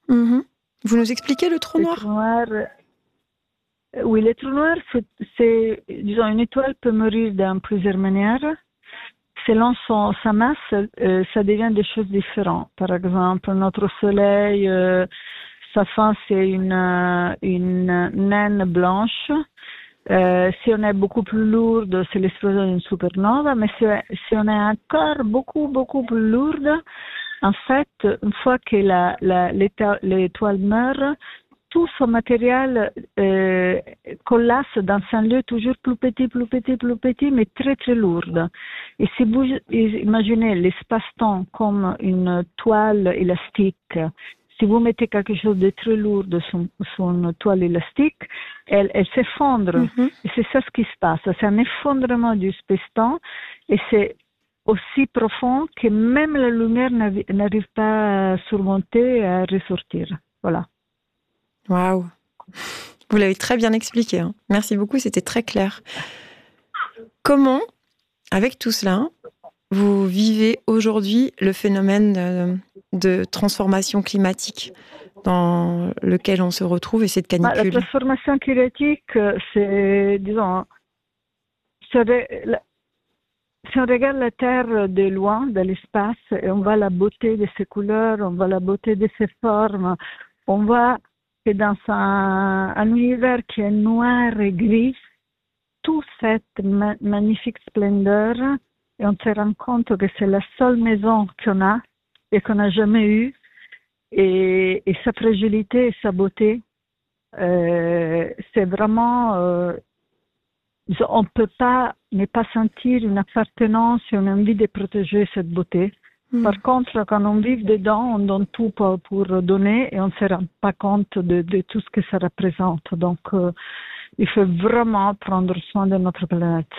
Mhm. Vous nous expliquez le trou Le noir? trou noir, oui, le trou noir, disons, une étoile peut mourir de plusieurs manières. Selon sa masse, ça devient des choses différentes. Par exemple, notre Soleil, sa fin, c'est une naine blanche. Si on est beaucoup plus lourde, c'est l'explosion d'une supernova. Mais si on est encore beaucoup, beaucoup plus lourde, en fait, une fois que l'étoile meurt, tout son matériel collasse dans un lieu toujours plus petit, mais très, très lourd. Et si vous imaginez l'espace-temps comme une toile élastique, si vous mettez quelque chose de très lourd sur une toile élastique, elle s'effondre. Mhm. Et c'est ça ce qui se passe. C'est un effondrement du espace-temps et c'est aussi profond que même la lumière n'arrive pas à surmonter et à ressortir. Voilà. Waouh! Vous l'avez très bien expliqué, hein. Merci beaucoup, c'était très clair. Comment, avec tout cela, vous vivez aujourd'hui le phénomène de transformation climatique dans lequel on se retrouve et cette La canicule? transformation climatique, c'est, disons, si on regarde la Terre de loin, de l'espace, et on voit la beauté de ses couleurs, on voit la beauté de ses formes, on voit que dans un univers qui est noir et gris, toute cette magnifique splendeur, et on se rend compte que c'est la seule maison qu'on a et qu'on n'a jamais eue, et sa fragilité et sa beauté, c'est vraiment... on ne peut pas ne pas sentir une appartenance et une envie de protéger cette beauté. Par contre, quand on vit dedans, on donne tout pour donner et on ne se rend pas compte de tout ce que ça représente. Donc, il faut vraiment prendre soin de notre planète.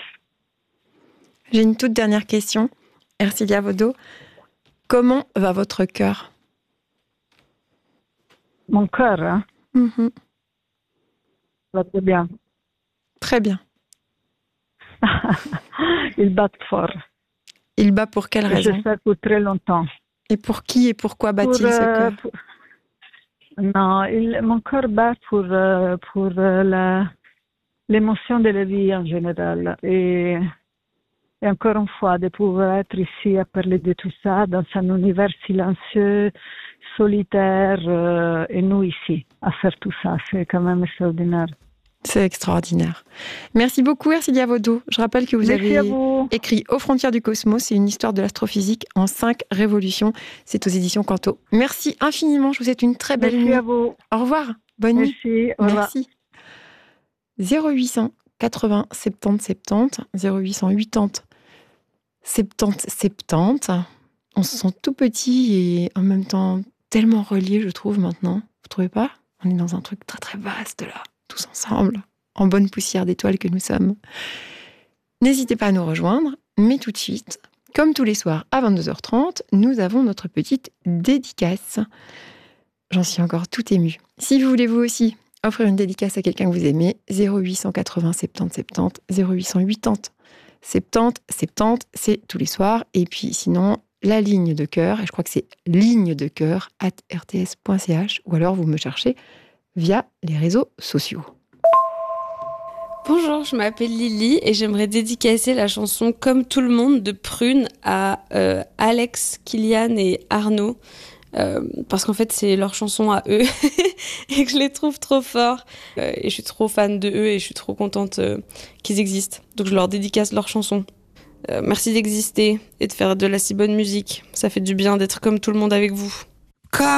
J'ai une toute dernière question. Ercilia Vaudot, comment va votre cœur? Mon cœur, hein, va très bien. Très bien. Il bat fort. Il bat pour quelle raison? J'espère pour très longtemps. Et pour qui et pourquoi bat-il ce cœur? Non, mon cœur bat pour l'émotion de la vie en général. Et encore une fois, de pouvoir être ici à parler de tout ça dans un univers silencieux, solitaire, et nous ici à faire tout ça, c'est quand même extraordinaire. C'est extraordinaire. Merci beaucoup, Ercilia Vaudot. Je rappelle que vous avez écrit Aux frontières du cosmos, c'est une histoire de l'astrophysique en 5 révolutions. C'est aux éditions Canto. Merci infiniment. Je vous souhaite une très belle nuit. Merci à vous. Au revoir. Bonne nuit. Merci. Au revoir. Merci. 0800 80 70 70 0800 80 70 70. On se sent tout petit et en même temps tellement relié, je trouve, maintenant. Vous trouvez pas? On est dans un truc très très vaste là, tous ensemble, en bonne poussière d'étoiles que nous sommes. N'hésitez pas à nous rejoindre, mais tout de suite, comme tous les soirs à 22h30, nous avons notre petite dédicace. J'en suis encore tout émue. Si vous voulez vous aussi offrir une dédicace à quelqu'un que vous aimez, 0880 70 70, 0880 70 70, c'est tous les soirs. Et puis sinon, la ligne de cœur, et je crois que c'est ligne-de-cœur@rts.ch, ou alors vous me cherchez via les réseaux sociaux. Bonjour, je m'appelle Lily et j'aimerais dédicacer la chanson Comme tout le monde de Prune à Alex, Kylian et Arnaud. Parce qu'en fait c'est leur chanson à eux et que je les trouve trop forts et je suis trop fan de eux et je suis trop contente qu'ils existent, donc je leur dédicace leur chanson. Merci d'exister et de faire de la si bonne musique, ça fait du bien d'être comme tout le monde avec vous.